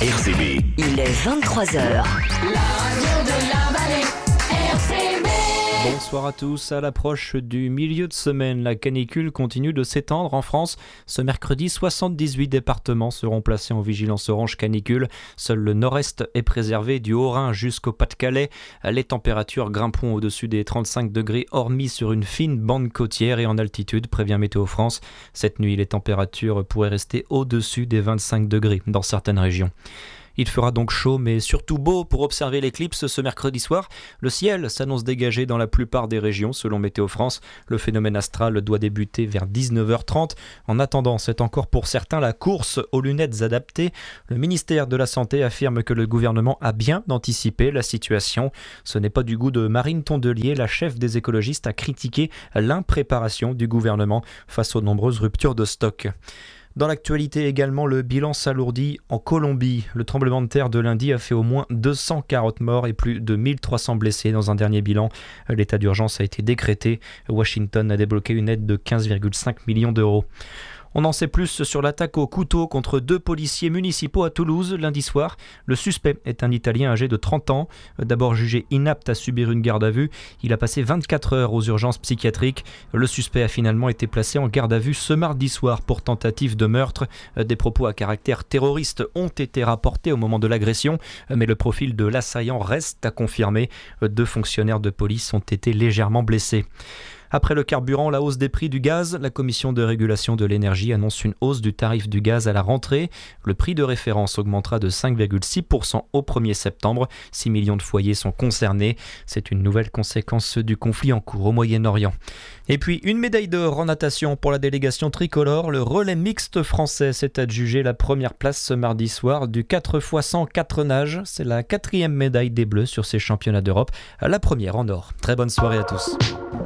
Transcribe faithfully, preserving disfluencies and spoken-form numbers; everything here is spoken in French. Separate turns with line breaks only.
R C B.
Il est vingt-trois heures.
La radio de la vallée, R C B.
Bonsoir à tous. À l'approche du milieu de semaine, la canicule continue de s'étendre en France. Ce mercredi, soixante-dix-huit départements seront placés en vigilance orange canicule. Seul le nord-est est préservé, du Haut-Rhin jusqu'au Pas-de-Calais. Les températures grimperont au-dessus des trente-cinq degrés, hormis sur une fine bande côtière et en altitude, prévient Météo France. Cette nuit, les températures pourraient rester au-dessus des vingt-cinq degrés dans certaines régions. Il fera donc chaud, mais surtout beau pour observer l'éclipse ce mercredi soir. Le ciel s'annonce dégagé dans la plupart des régions, selon Météo France. Le phénomène astral doit débuter vers dix-neuf heures trente. En attendant, c'est encore pour certains la course aux lunettes adaptées. Le ministère de la Santé affirme que le gouvernement a bien anticipé la situation. Ce n'est pas du goût de Marine Tondelier, la chef des écologistes, a critiqué l'impréparation du gouvernement face aux nombreuses ruptures de stock. Dans l'actualité également, le bilan s'alourdit en Colombie. Le tremblement de terre de lundi a fait au moins deux cent quarante morts et plus de mille trois cents blessés dans un dernier bilan. L'état d'urgence a été décrété. Washington a débloqué une aide de quinze virgule cinq millions d'euros. On en sait plus sur l'attaque au couteau contre deux policiers municipaux à Toulouse lundi soir. Le suspect est un Italien âgé de trente ans. D'abord jugé inapte à subir une garde à vue, il a passé vingt-quatre heures aux urgences psychiatriques. Le suspect a finalement été placé en garde à vue ce mardi soir pour tentative de meurtre. Des propos à caractère terroriste ont été rapportés au moment de l'agression, mais le profil de l'assaillant reste à confirmer. Deux fonctionnaires de police ont été légèrement blessés. Après le carburant, la hausse des prix du gaz, la Commission de régulation de l'énergie annonce une hausse du tarif du gaz à la rentrée. Le prix de référence augmentera de cinq virgule six pour cent au premier septembre. six millions de foyers sont concernés. C'est une nouvelle conséquence du conflit en cours au Moyen-Orient. Et puis, une médaille d'or en natation pour la délégation tricolore. Le relais mixte français s'est adjugé la première place ce mardi soir du quatre fois cent quatre nages. C'est la quatrième médaille des Bleus sur ces championnats d'Europe, la première en or. Très bonne soirée à tous.